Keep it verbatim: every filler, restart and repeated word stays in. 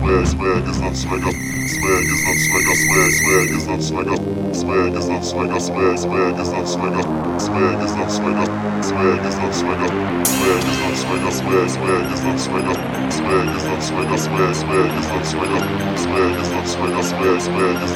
swag, swag is not swagger, swag is not swagger, swag, swag is not swagger, swag is not swagger, swag, swag is not swagger, swag is not swagger, swag is not swagger, swag is not swagger, swag, swag is not swagger, swag is not swagger, swag, swag is not swagger, swag is not swagger, swag, swag is